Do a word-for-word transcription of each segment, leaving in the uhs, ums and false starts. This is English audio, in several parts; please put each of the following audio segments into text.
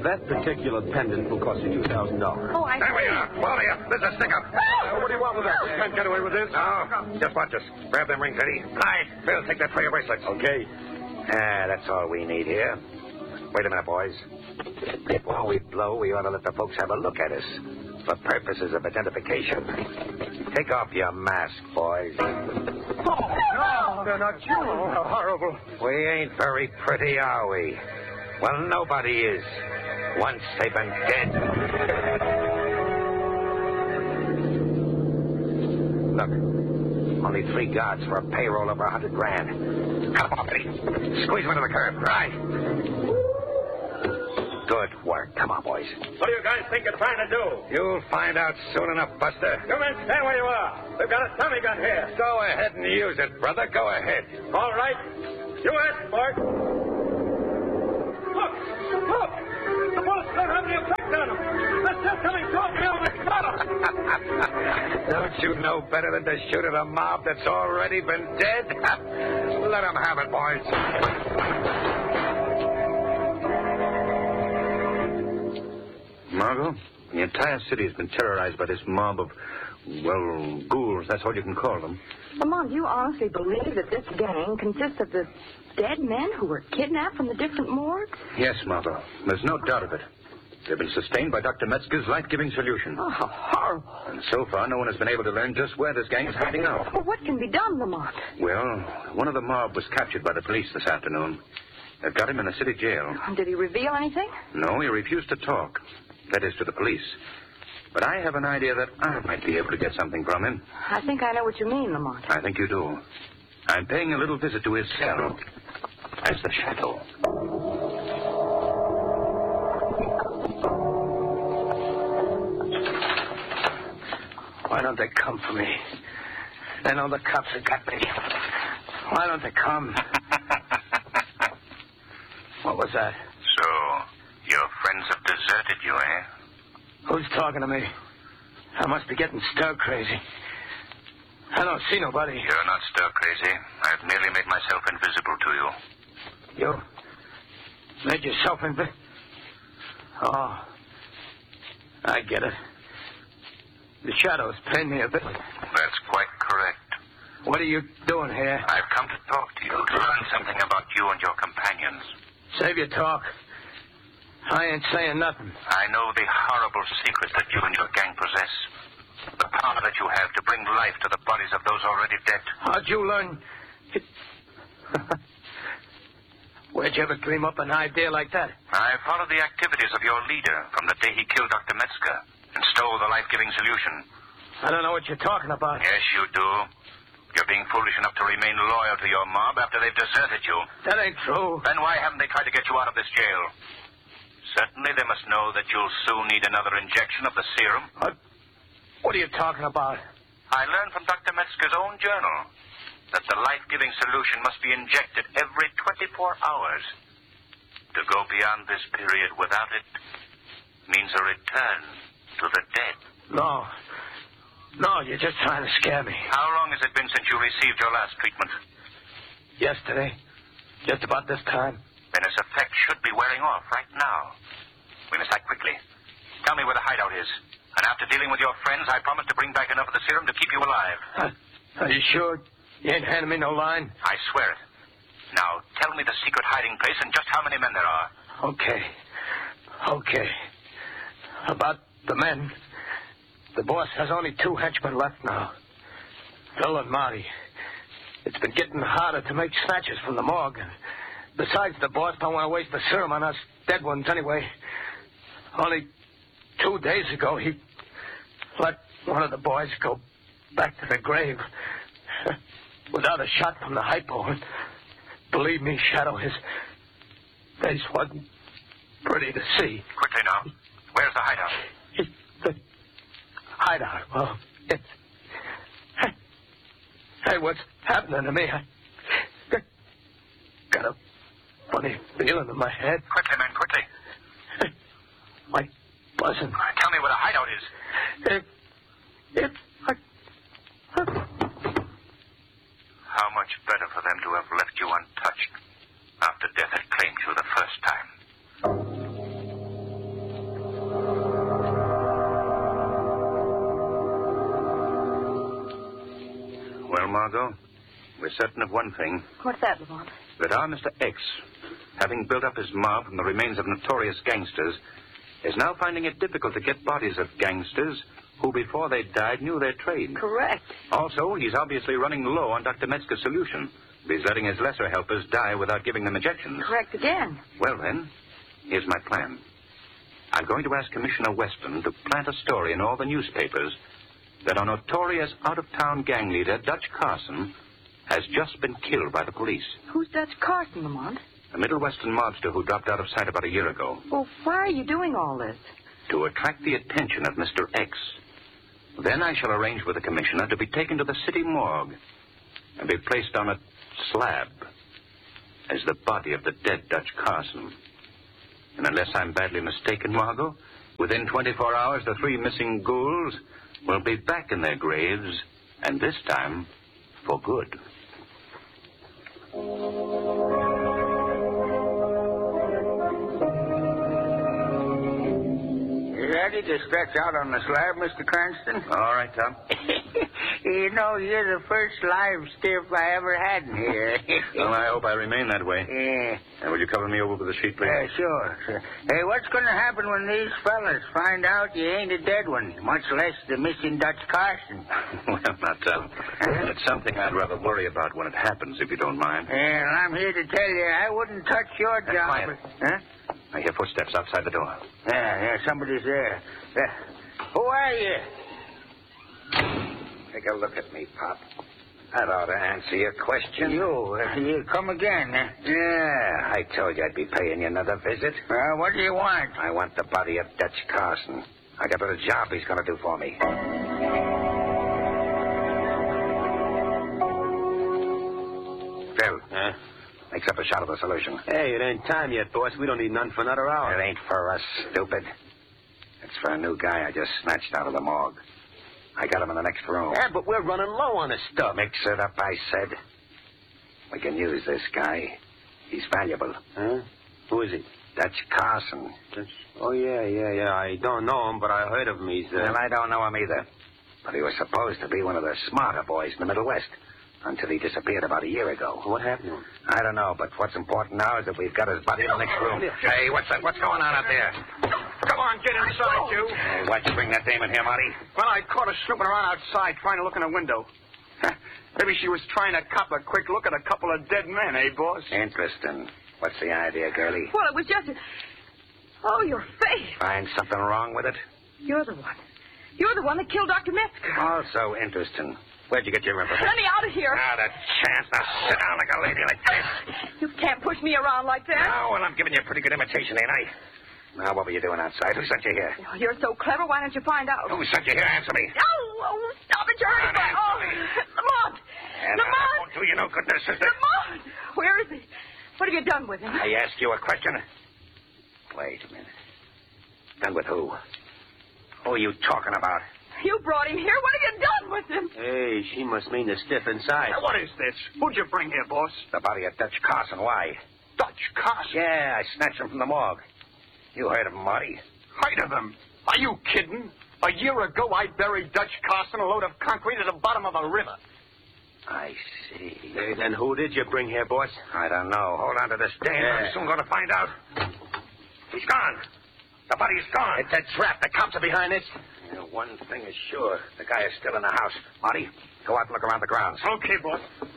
that particular pendant will cost you two thousand dollars. Oh, I There we are. Both of you. This is a stick-up. Uh, what do you want with that? We can't get away with this. No. Just watch us. Grab them rings, Eddie. Aye. Phil, take that tray of bracelets. Okay. Ah, that's all we need here. Wait a minute, boys. Before we blow, we ought to let the folks have a look at us for purposes of identification. Take off your mask, boys. Oh, no. They're not you. Oh, how horrible. We ain't very pretty, are we? Well, nobody is. Once they've been dead. Look, only three guards for a payroll over a hundred grand. Cut them off, Eddie. Squeeze them into the curb. Right. Good work. Come on, boys. What do you guys think you're trying to do? You'll find out soon enough, Buster. You men stay where you are. We've got a Tommy gun here. Go ahead and use it, brother. Go ahead. All right. You asked for it. Look! Look! The bullets don't have any effect on them. They're still coming toward me over the collar. Don't you know better than to shoot at a mob that's already been dead? Let them have it, boys. Margot, the entire city has been terrorized by this mob of, well, ghouls. That's all you can call them. Lamont, do you honestly believe that this gang consists of the dead men who were kidnapped from the different morgues? Yes, Margot. There's no doubt of it. They've been sustained by Doctor Metzger's life-giving solution. Oh, how horrible. And so far, no one has been able to learn just where this gang is hiding out. Well, what can be done, Lamont? Well, one of the mob was captured by the police this afternoon. They've got him in the city jail. Did he reveal anything? No, he refused to talk. That is, to the police. But I have an idea that I might be able to get something from him. I think I know what you mean, Lamont. I think you do. I'm paying a little visit to his cell. As the Chateau. Why don't they come for me? They know the cops have got me. Why don't they come? What was that? So, your friends have deserted you, eh? Who's talking to me? I must be getting stir crazy. I don't see nobody. You're not stir crazy. I've merely made myself invisible to you. You made yourself invisible? Oh, I get it. The shadows pain me a bit. That's quite correct. What are you doing here? I've come to talk to you, to learn something about you and your companions. Save your talk. I ain't saying nothing. I know the horrible secret that you and your gang possess. The power that you have to bring life to the bodies of those already dead. How'd you learn? Where'd you ever dream up an idea like that? I followed the activities of your leader from the day he killed Doctor Metzger and stole the life-giving solution. I don't know what you're talking about. Yes, you do. You're being foolish enough to remain loyal to your mob after they've deserted you. That ain't true. Then why haven't they tried to get you out of this jail? Certainly they must know that you'll soon need another injection of the serum. What, what are you talking about? I learned from Doctor Metzger's own journal that the life-giving solution must be injected every twenty-four hours. To go beyond this period without it means a return to the dead. No. No, you're just trying to scare me. How long has it been since you received your last treatment? Yesterday. Just about this time. Then its effect should be wearing off right now. We must act quickly. Tell me where the hideout is. And after dealing with your friends, I promise to bring back enough of the serum to keep you alive. Uh, are you sure? You ain't handing me no line? I swear it. Now, tell me the secret hiding place and just how many men there are. Okay. Okay. About the men. The boss has only two henchmen left now. Phil and Marty. It's been getting harder to make snatches from the morgue. Besides, the boss don't want to waste the serum on us dead ones anyway. Only two days ago, he let one of the boys go back to the grave without a shot from the hypo. And believe me, Shadow, his face wasn't pretty to see. Quickly now. Where's the hideout? It's the hideout. Well, it's... Hey, what's happening to me? I got a funny feeling in my head. Quickly, man, quickly. Like buzzing. Uh, tell me where the hideout is. It, it's like... How much better for them to have left you untouched after death had claimed you the first time. Margot. We're certain of one thing. What's that, Lamont? That our Mister X, having built up his mob from the remains of notorious gangsters, is now finding it difficult to get bodies of gangsters who, before they died, knew their trade. Correct. Also, he's obviously running low on Doctor Metzger's solution. He's letting his lesser helpers die without giving them injections. Correct again. Well, then, here's my plan. I'm going to ask Commissioner Weston to plant a story in all the newspapers that a notorious out-of-town gang leader, Dutch Carson, has just been killed by the police. Who's Dutch Carson, Lamont? A Middle Western mobster who dropped out of sight about a year ago. Well, why are you doing all this? To attract the attention of Mister X. Then I shall arrange with the commissioner to be taken to the city morgue and be placed on a slab as the body of the dead Dutch Carson. And unless I'm badly mistaken, Margot, within twenty-four hours, the three missing ghouls will be back in their graves, and this time for good. Ready to stretch out on the slab, Mister Cranston? All right, Tom. You know, you're the first live stiff I ever had in here. Well, I hope I remain that way. Yeah. And will you cover me over with a sheet, please? Yeah, sure, sure. Hey, what's going to happen when these fellas find out you ain't a dead one, much less the missing Dutch Carson? Well, now, Tom, it's something I'd rather worry about when it happens, if you don't mind. And I'm here to tell you, I wouldn't touch your Uh, job. quiet. Huh? I hear footsteps outside the door. Yeah, yeah, somebody's there. Yeah. Who are you? Take a look at me, Pop. That ought to answer your question. You, uh, you come again, huh? Yeah, I told you I'd be paying you another visit. Uh, what do you want? I want the body of Dutch Carson. I got a job he's going to do for me. Phil. Huh? Makes up a shot of the solution. Hey, it ain't time yet, boss. We don't need none for another hour. It ain't for us, stupid. It's for a new guy I just snatched out of the morgue. I got him in the next room. Yeah, but we're running low on this stuff. Mix it up, I said. We can use this guy. He's valuable. Huh? Who is he? Dutch Carson. That's... Oh, yeah, yeah, yeah. I don't know him, but I heard of him. He's, uh... Well, I don't know him either. But he was supposed to be one of the smarter boys in the Middle West until he disappeared about a year ago. What happened to him? I don't know, but what's important now is that we've got his body in the next room. Hey, what's that? What's going on out there? Come on, get inside, you. Hey, why'd you bring that dame in here, Marty? Well, I caught her snooping around outside trying to look in a window. Maybe she was trying to cop a quick look at a couple of dead men, eh, boss? Interesting. What's the idea, girlie? Well, it was just... A... Oh, your face. Find something wrong with it? You're the one. You're the one that killed Doctor Metzger. Also interesting. Where'd you get your information? Let me out of here. Not a chance. Now sit down like a lady like this. You can't push me around like that. Oh, well, I'm giving you a pretty good imitation, ain't I? Now, what were you doing outside? Who sent you here? Oh, you're so clever. Why don't you find out? Who sent you here? Answer me. Oh, oh stop it, you're hurting my... Oh, Lamont. And I Lamont. won't do you no good, sister. Lamont. Where is he? What have you done with him? I asked you a question. Wait a minute. Done with who? Who are you talking about? You brought him here. What have you done with him? Hey, she must mean the stiff inside. Now, what is this? Who'd you bring here, boss? The body of Dutch Carson. Why? Dutch Carson. Yeah, I snatched him from the morgue. You heard of him, Marty. Height of him. Are you kidding? A year ago, I buried Dutch Carson a load of concrete at the bottom of a river. I see. Hey, then who did you bring here, boss? I don't know. Hold on to this dame. Yeah. I'm soon going to find out. He's gone. The body's gone. It's a trap. The cops are behind this. Yeah, one thing is sure. The guy is still in the house. Marty, go out and look around the grounds. Okay, boss.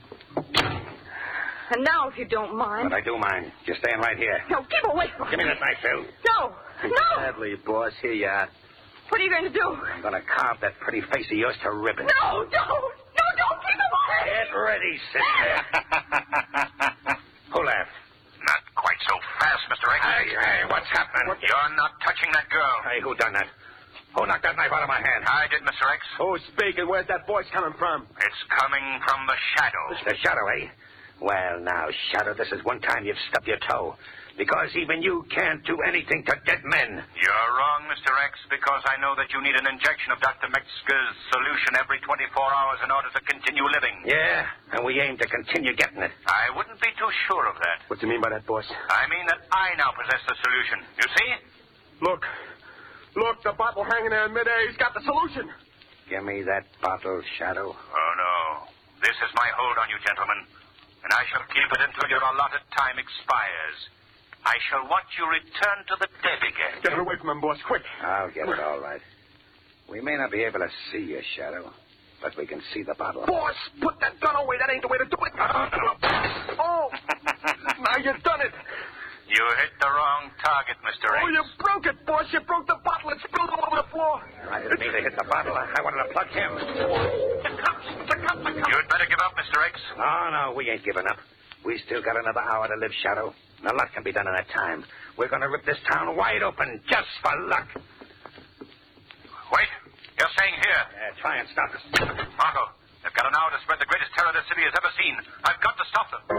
And now, if you don't mind... But I do mind. You're staying right here. No, keep away from Give me that knife, Phil. No, no. Gladly, boss. Here you are. What are you going to do? I'm going to carve that pretty face of yours to ribbons. No, don't. No, don't keep him away. Get ready, sister. Who laughed? Not quite so fast, Mister X. Hey, hey, what's happening? You're not touching that girl. Hey, who done that? Who knocked that knife out of my hand? I did, Mister X. Who's speaking? Where's that voice coming from? It's coming from the shadow. The shadow, eh? Well, now, Shadow, this is one time you've stubbed your toe. Because even you can't do anything to dead men. You're wrong, Mister X, because I know that you need an injection of Doctor Metzger's solution every twenty-four hours in order to continue living. Yeah, and we aim to continue getting it. I wouldn't be too sure of that. What do you mean by that, boss? I mean that I now possess the solution. You see? Look. Look, the bottle hanging there in midair. He's got the solution. Give me that bottle, Shadow. Oh, no. This is my hold on you, gentlemen, and I shall keep it until your allotted time expires. I shall watch you return to the dead again. Get her away from him, boss, quick. I'll get it all right. We may not be able to see you, Shadow, but we can see the bottle. Boss, put that gun away. That ain't the way to do it. Oh, now you've done it. You hit the wrong target, Mister X. Oh, you broke it, boss. You broke the bottle. It spilled all over the floor. I didn't mean to hit the bottle. I wanted to plug him. The cops, the cops, the cops. You'd better give up, Mister X. Oh, no, we ain't giving up. We still got another hour to live, Shadow. And a lot can be done in that time. We're going to rip this town wide open just for luck. Wait. You're staying here. Yeah, try and stop us. Marco, they've got an hour to spread the greatest terror this city has ever seen. I've got to stop them.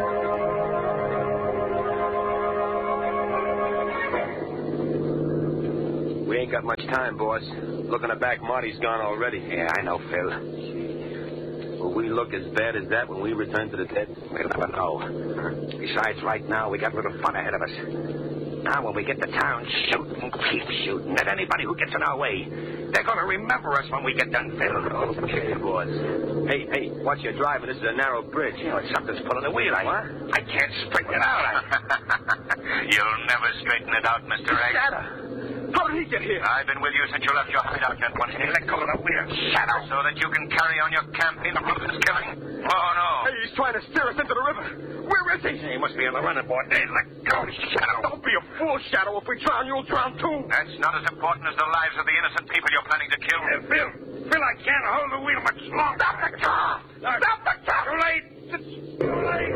We ain't got much time, boss. Looking back, Marty's gone already. Yeah, I know, Phil. Will we look as bad as that when we return to the dead? We'll never know. Besides, right now, we got a little fun ahead of us. Now, when we get to town, shoot and keep shooting at anybody who gets in our way. They're going to remember us when we get done, Phil. Okay, boss. Hey, hey, watch your driving. This is a narrow bridge. You know, something's pulling the wheel. I, What? I can't straighten it out. I... You'll never straighten it out, Mister X. Shadow. How did he get here? I've been with you since you left your hideout, gentlemen. Let go of the wheel, Shadow. So that you can carry on your campaign of ruthless killing. Oh, no. Hey, he's trying to steer us into the river. Where is he? He must be on the running board. Hey, let go, Shadow. Don't be a fool, Shadow. If we drown, you'll drown too. That's not as important as the lives of the innocent people you're planning to kill. Hey, Phil. Phil, I can't hold the wheel much longer. Stop the car. Stop the car. Too late. It's too late.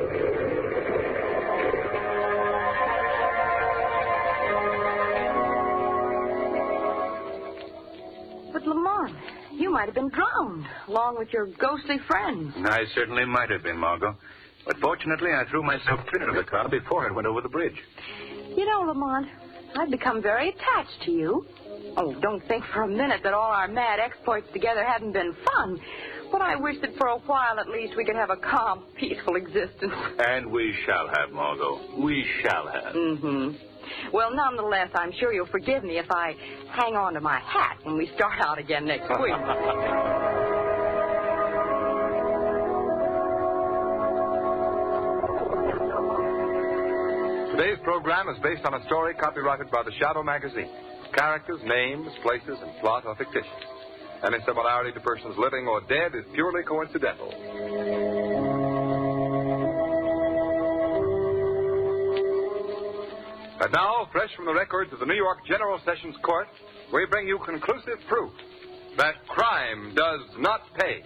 But, Lamont, you might have been drowned, along with your ghostly friends. I certainly might have been, Margot. But fortunately, I threw myself into the car before it went over the bridge. You know, Lamont, I've become very attached to you. Oh, don't think for a minute that all our mad exploits together hadn't been fun. But I wish that for a while, at least, we could have a calm, peaceful existence. And we shall have, Margot. We shall have. Mm-hmm. Well, nonetheless, I'm sure you'll forgive me if I hang on to my hat when we start out again next week. Today's program is based on a story copyrighted by the Shadow magazine. Characters, names, places, and plot are fictitious. Any similarity to persons living or dead is purely coincidental. And now, fresh from the records of the New York General Sessions Court, we bring you conclusive proof that crime does not pay.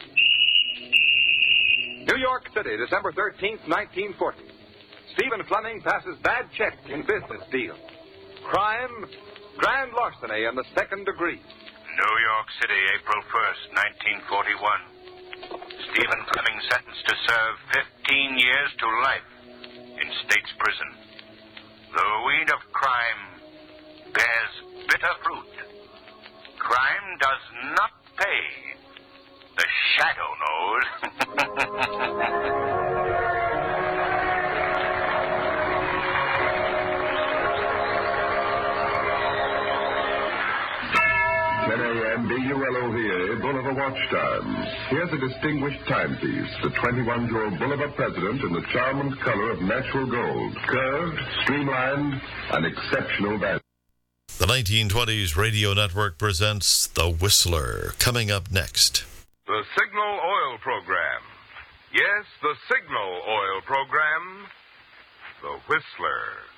New York City, December thirteenth, nineteen forty. Stephen Fleming passes bad check in business deal. Crime, grand larceny in the second degree. New York City, April first, nineteen forty-one. Stephen Fleming sentenced to serve fifteen years to life in state's prison. The weed of crime bears bitter fruit. Crime does not pay. The Shadow knows. ten a.m. B U L O V A, Bolivar Watch Time. Here's a distinguished timepiece, the twenty-one-year-old Bolivar president in the charm and color of natural gold. Curved, streamlined, an exceptional value. The nineteen twenties Radio Network presents The Whistler, coming up next. The Signal Oil Program. Yes, the Signal Oil Program. The Whistler.